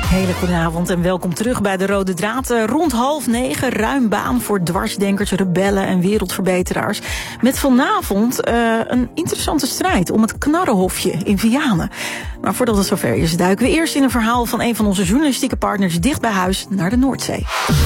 Hele goedenavond en welkom terug bij de Rode Draad. Rond 8:30, ruim baan voor dwarsdenkers, rebellen en wereldverbeteraars. Met vanavond een interessante strijd om het Knarrenhofje in Vianen. Maar voordat het zover is, duiken we eerst in een verhaal van een van onze journalistieke partners dicht bij huis naar de Noordzee.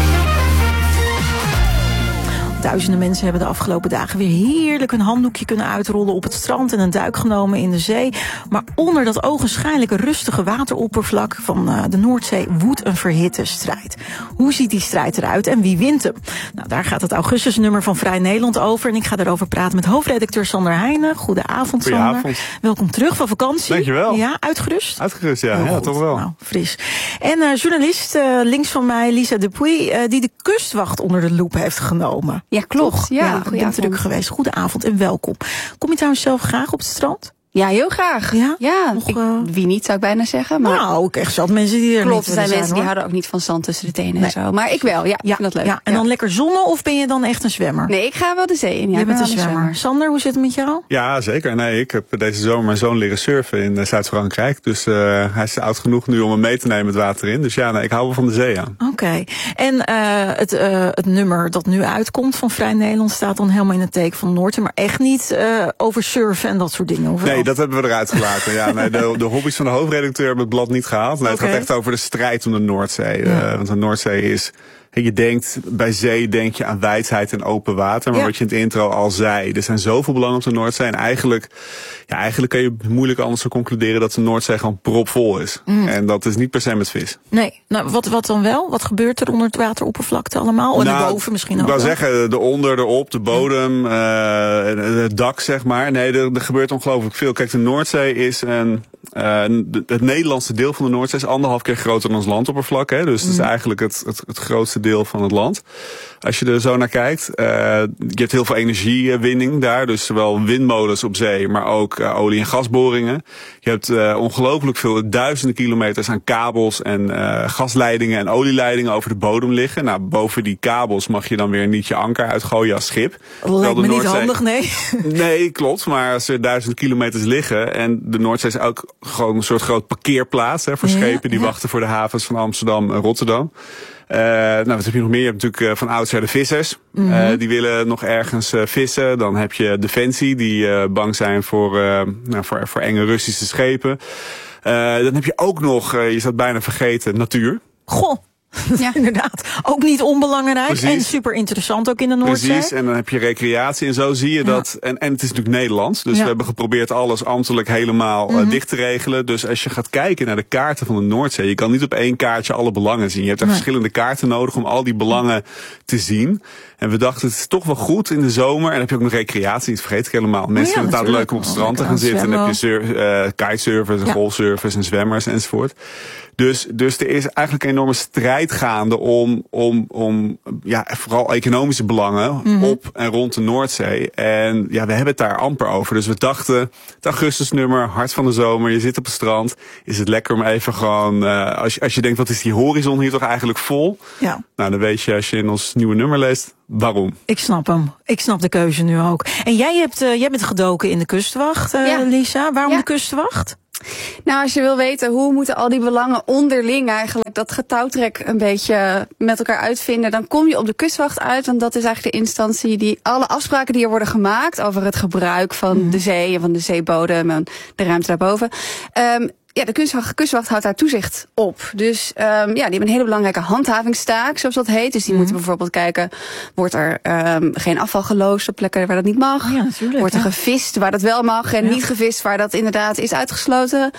Duizenden mensen hebben de afgelopen dagen weer heerlijk een handdoekje kunnen uitrollen op het strand en een duik genomen in de zee. Maar onder dat ogenschijnlijk rustige wateroppervlak van de Noordzee woedt een verhitte strijd. Hoe ziet die strijd eruit en wie wint hem? Nou, daar gaat het augustusnummer van Vrij Nederland over. En ik ga daarover praten met hoofdredacteur Sander Heijnen. Goedenavond, Sander. Goedenavond. Welkom terug van vakantie. Dankjewel. Ja, uitgerust? Uitgerust, ja, toch wel. Nou, fris. En journalist links van mij, Lisa Dupuy, die de kustwacht onder de loep heeft genomen. Ja, klopt. Ja, ik ben druk geweest. Goedenavond en welkom. Kom je trouwens zelf graag op het strand? Ja, heel graag. Ja? Wie niet, zou ik bijna zeggen. Maar nou, ook echt zat mensen die er klopt, niet er zijn mensen hoor. die houden ook niet van zand tussen de tenen en zo. Maar ik wel, ja. Ik vind dat leuk. Ja, en dan lekker zonnen of ben je dan echt een zwemmer? Nee, ik ga wel de zee in. Ja, je bent een zwemmer. Sander, hoe zit het met jou? Ja, zeker. Nee, ik heb deze zomer mijn zoon leren surfen in Zuid-Frankrijk. Dus hij is oud genoeg nu om hem mee te nemen het water in. Dus ja, nee, ik hou wel van de zee aan. Oké. En het nummer dat nu uitkomt van Vrij Nederland staat dan helemaal in het teken van Noordzee. Maar echt niet over surfen en dat soort dingen? Of nee, dat hebben we eruit gelaten. Ja, nee, de hobby's van de hoofdredacteur hebben het blad niet gehaald. Nee, het gaat echt over de strijd om de Noordzee. Want de Noordzee is... Je denkt, bij zee denk je aan wijsheid en open water. Maar wat je in het intro al zei, er zijn zoveel belangen op de Noordzee. En eigenlijk kan je moeilijk anders zo concluderen dat de Noordzee gewoon propvol is. En dat is niet per se met vis. Nee, nou wat dan wel? Wat gebeurt er onder het wateroppervlakte allemaal? En erboven misschien ook? Ik wou zeggen, eronder, erop, de bodem, het dak zeg maar. Nee, er gebeurt ongelooflijk veel. Kijk, de Noordzee is het Nederlandse deel van de Noordzee is 1,5 keer groter dan ons landoppervlak. Hè? Dus het is eigenlijk het grootste deel van het land. Als je er zo naar kijkt, je hebt heel veel energiewinning daar. Dus zowel windmolens op zee, maar ook olie- en gasboringen. Je hebt ongelooflijk veel, duizenden kilometers aan kabels en gasleidingen en olieleidingen over de bodem liggen. Nou, boven die kabels mag je dan weer niet je anker uitgooien als schip. Lijkt me niet handig, nee. Nee, klopt. Maar als er 1000 kilometers liggen en de Noordzee is ook gewoon een soort groot parkeerplaats voor schepen die wachten voor de havens van Amsterdam en Rotterdam. Wat heb je nog meer? Je hebt natuurlijk van oudsher de vissers. Die willen nog ergens vissen. Dan heb je Defensie, die bang zijn voor enge Russische schepen. Dan heb je ook nog, je zou het bijna vergeten, natuur. Goh. Ja, inderdaad. Ook niet onbelangrijk. Precies. En super interessant ook in de Noordzee. Precies, en dan heb je recreatie en zo zie je dat. En het is natuurlijk Nederlands. Dus we hebben geprobeerd alles ambtelijk helemaal dicht te regelen. Dus als je gaat kijken naar de kaarten van de Noordzee, je kan niet op één kaartje alle belangen zien. Je hebt er verschillende kaarten nodig om al die belangen te zien. En we dachten, het is toch wel goed in de zomer. En dan heb je ook nog recreatie, niet vergeet ik helemaal. Mensen vinden het altijd leuk om op het strand te gaan zitten. En dan heb je kitesurfers en golfsurfers en zwemmers enzovoort. Dus er is eigenlijk een enorme strijd gaande om vooral economische belangen op en rond de Noordzee. En ja, we hebben het daar amper over. Dus we dachten, het augustusnummer, hart van de zomer, je zit op het strand. Is het lekker om even gewoon, als je denkt, wat is die horizon hier toch eigenlijk vol? Ja. Nou, dan weet je, als je in ons nieuwe nummer leest, waarom. Ik snap hem. Ik snap de keuze nu ook. En jij bent gedoken in de kustwacht, Lisa. Waarom de kustwacht? Nou, als je wil weten hoe moeten al die belangen onderling eigenlijk dat getouwtrek een beetje met elkaar uitvinden, dan kom je op de kustwacht uit, want dat is eigenlijk de instantie die alle afspraken die er worden gemaakt over het gebruik van de zee en van de zeebodem en de ruimte daarboven. De kustwacht houdt daar toezicht op. Dus die hebben een hele belangrijke handhavingstaak, zoals dat heet. Dus die moeten bijvoorbeeld kijken, wordt er geen afval geloosd op plekken waar dat niet mag? Ja, natuurlijk, wordt er gevist waar dat wel mag en niet gevist waar dat inderdaad is uitgesloten?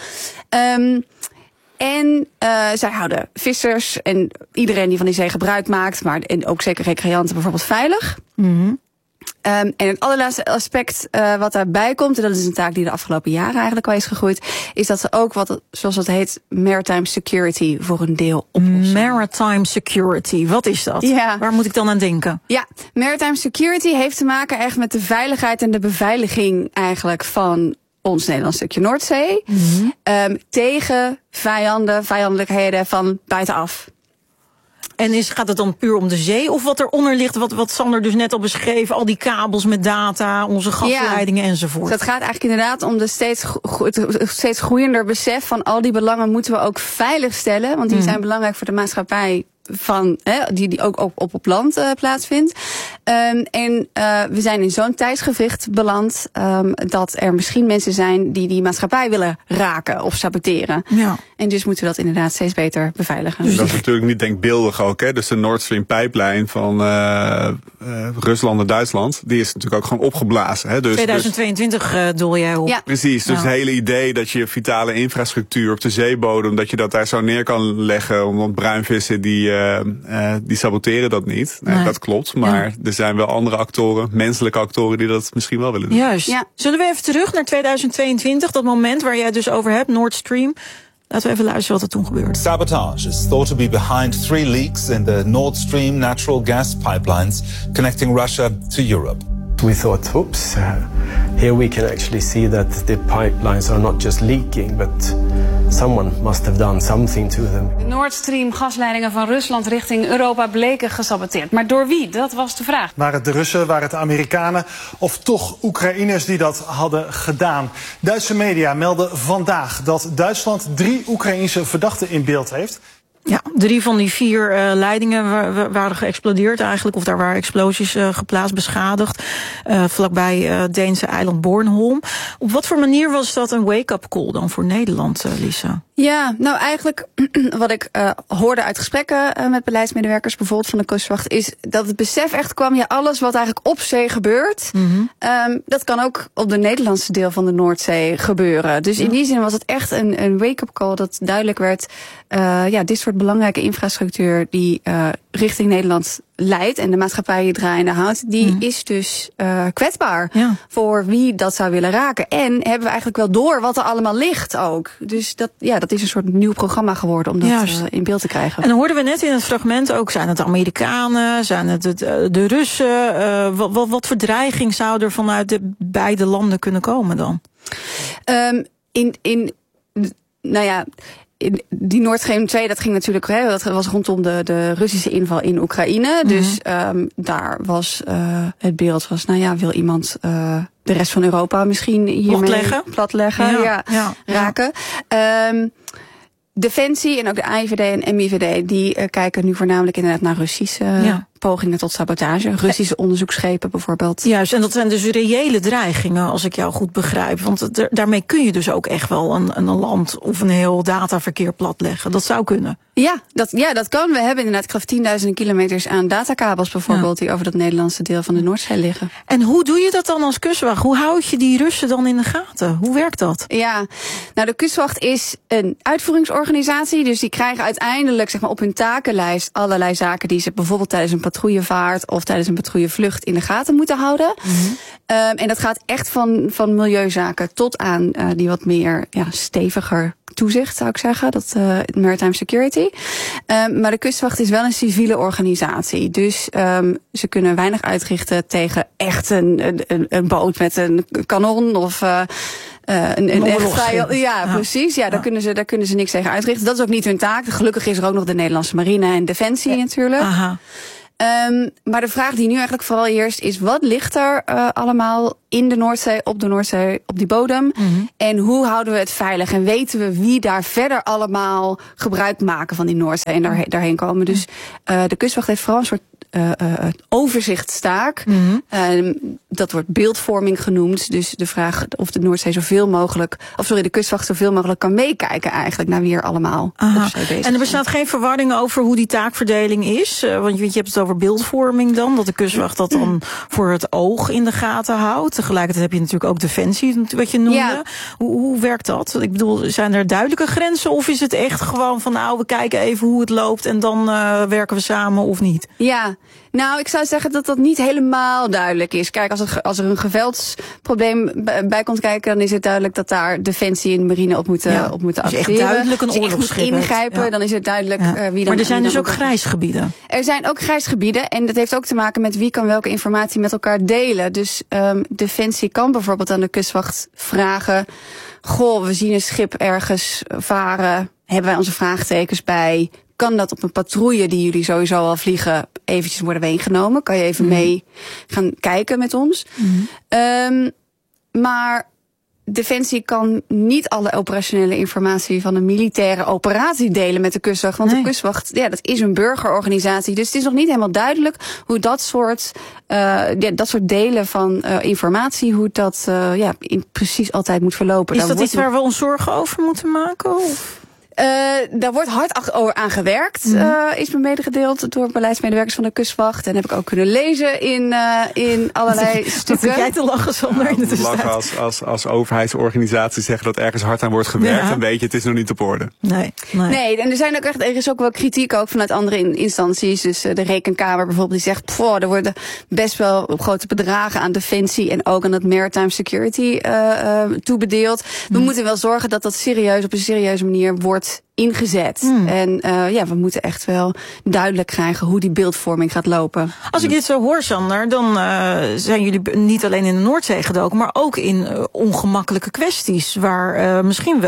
Zij houden vissers en iedereen die van die zee gebruik maakt, en ook zeker recreanten bijvoorbeeld veilig. En het allerlaatste aspect wat daarbij komt, en dat is een taak die de afgelopen jaren eigenlijk al is gegroeid, is dat ze ook zoals het heet, maritime security voor een deel oplossen. Maritime security, wat is dat? Ja. Waar moet ik dan aan denken? Ja, maritime security heeft te maken echt met de veiligheid en de beveiliging eigenlijk van ons Nederlands stukje Noordzee. Tegen vijandelijkheden van buitenaf. En gaat het dan puur om de zee? Of wat eronder ligt, wat Sander dus net al beschreef, al die kabels met data, onze gasleidingen enzovoort? Dus dat gaat eigenlijk inderdaad om de steeds groeiender besef van al die belangen moeten we ook veilig stellen. Want die zijn belangrijk voor de maatschappij die ook op land plaatsvindt. We zijn in zo'n tijdsgewicht beland dat er misschien mensen zijn die maatschappij willen raken of saboteren. Ja. En dus moeten we dat inderdaad steeds beter beveiligen. Dus dat is natuurlijk niet denkbeeldig ook. Hè? Dus de Nord Stream pijplijn van Rusland en Duitsland, die is natuurlijk ook gewoon opgeblazen. Hè? Dus, 2022 doel jij op. Ja. Precies, dus het hele idee dat je vitale infrastructuur op de zeebodem, dat je dat daar zo neer kan leggen, omdat bruinvissen die saboteren dat niet. Nee. Dat klopt, maar er zijn wel andere actoren, menselijke actoren, die dat misschien wel willen doen. Juist. Ja. Zullen we even terug naar 2022, dat moment waar jij het dus over hebt, Nord Stream. Laten we even luisteren wat er toen gebeurde. Sabotage is thought to be behind 3 leaks in the Nord Stream natural gas pipelines connecting Russia to Europe. We thought, oops, here we can actually see that the pipelines are not just leaking, but someone must have done something to them. De Nord Stream gasleidingen van Rusland richting Europa bleken gesaboteerd. Maar door wie? Dat was de vraag. Waren het de Russen, waren het de Amerikanen of toch Oekraïners die dat hadden gedaan? Duitse media melden vandaag dat Duitsland 3 Oekraïense verdachten in beeld heeft. Ja, 3 van die 4 leidingen waren geëxplodeerd eigenlijk. Of daar waren explosies geplaatst, beschadigd. Vlakbij het Deense eiland Bornholm. Op wat voor manier was dat een wake-up call dan voor Nederland, Lisa? Ja, nou eigenlijk wat ik hoorde uit gesprekken met beleidsmedewerkers, bijvoorbeeld van de kustwacht, is dat het besef echt kwam, alles wat eigenlijk op zee gebeurt, dat kan ook op de Nederlandse deel van de Noordzee gebeuren. Dus in die zin was het echt een wake-up call dat duidelijk werd, dit soort belangrijke infrastructuur die richting Nederland leidt en de maatschappij draaiende houdt, die is dus kwetsbaar voor wie dat zou willen raken. En hebben we eigenlijk wel door wat er allemaal ligt ook. Dus dat is een soort nieuw programma geworden om dat in beeld te krijgen. En dan hoorden we net in het fragment ook, zijn het de Amerikanen, zijn het de Russen? Wat voor dreiging zou er vanuit de beide landen kunnen komen dan? Die Nord Stream 2, dat ging natuurlijk, dat was rondom de Russische inval in Oekraïne. Dus daar was het beeld wil iemand de rest van Europa misschien hiermee platleggen, raken. Defensie en ook de AIVD en MIVD, die kijken nu voornamelijk inderdaad naar Russische pogingen tot sabotage. Russische onderzoeksschepen bijvoorbeeld. Juist, en dat zijn dus reële dreigingen, als ik jou goed begrijp. Want daarmee kun je dus ook echt wel een land of een heel dataverkeer platleggen. Dat zou kunnen. Dat kan. We hebben inderdaad, ik geloof 10.000 kilometers aan datakabels bijvoorbeeld, die over dat Nederlandse deel van de Noordzee liggen. En hoe doe je dat dan als kustwacht? Hoe houd je die Russen dan in de gaten? Hoe werkt dat? Ja, nou de kustwacht is een uitvoeringsorganisatie, dus die krijgen uiteindelijk op hun takenlijst allerlei zaken die ze bijvoorbeeld tijdens een patrouillevaart of tijdens een patrouillevlucht in de gaten moeten houden. En dat gaat echt van milieuzaken tot aan die wat meer steviger toezicht, zou ik zeggen. Dat maritime security. Maar de kustwacht is wel een civiele organisatie. Dus ze kunnen weinig uitrichten tegen echt een boot met een kanon of een echt precies. Ja, daar kunnen ze niks tegen uitrichten. Dat is ook niet hun taak. Gelukkig is er ook nog de Nederlandse marine en defensie natuurlijk. Aha. Maar de vraag die nu eigenlijk vooral heerst is, wat ligt er allemaal in de Noordzee, op die bodem? En hoe houden we het veilig? En weten we wie daar verder allemaal gebruik maken van die Noordzee en daarheen komen? Dus de kustwacht heeft vooral een soort overzichtstaak. Dat wordt beeldvorming genoemd. Dus de vraag of de Noordzee de kustwacht zoveel mogelijk kan meekijken eigenlijk naar wie er allemaal op zee bezig En er bestaat geen verwarring over hoe die taakverdeling is? Want je hebt het over beeldvorming dan, dat de kustwacht dat dan voor het oog in de gaten houdt. Tegelijkertijd heb je natuurlijk ook defensie, wat je noemde. Ja. Hoe werkt dat? Ik bedoel, zijn er duidelijke grenzen of is het echt gewoon van we kijken even hoe het loopt en dan werken we samen of niet? Ja, nou, ik zou zeggen dat dat niet helemaal duidelijk is. Kijk, als er een geweldsprobleem bij komt kijken, dan is het duidelijk dat daar defensie en marine op moeten acteren. Echt duidelijk een oorlogsschip ingrijpen, dan is het duidelijk wie dan. Maar er zijn dus ook grijsgebieden. Er zijn ook grijsgebieden en dat heeft ook te maken met wie kan welke informatie met elkaar delen. Dus defensie kan bijvoorbeeld aan de kustwacht vragen: we zien een schip ergens varen. Hebben wij onze vraagtekens bij? kan dat op een patrouille die jullie sowieso al vliegen eventjes worden meegenomen. Kan je even mee gaan kijken met ons. Maar Defensie kan niet alle operationele informatie van een militaire operatie delen met de kustwacht. Want de kustwacht, dat is een burgerorganisatie. Dus het is nog niet helemaal duidelijk hoe dat soort delen van informatie, hoe dat precies altijd moet verlopen. Is dat iets waar we ons zorgen over moeten maken? Of? Daar wordt hard aan gewerkt, is me medegedeeld door beleidsmedewerkers van de kustwacht. En heb ik ook kunnen lezen in allerlei stukken. Wat jij te lachen, Sander? Ik moet lachen als overheidsorganisatie zeggen dat ergens hard aan wordt gewerkt. Dan weet je, het is nog niet op orde. Nee, en er is ook wel kritiek ook vanuit andere instanties. Dus de Rekenkamer bijvoorbeeld, die zegt, er worden best wel grote bedragen aan Defensie en ook aan het Maritime Security toebedeeld. We moeten wel zorgen dat dat op een serieuze manier wordt ingezet. En we moeten echt wel duidelijk krijgen hoe die beeldvorming gaat lopen. Als ik dit zo hoor, Sander, dan zijn jullie niet alleen in de Noordzee gedoken, maar ook in ongemakkelijke kwesties waar misschien wel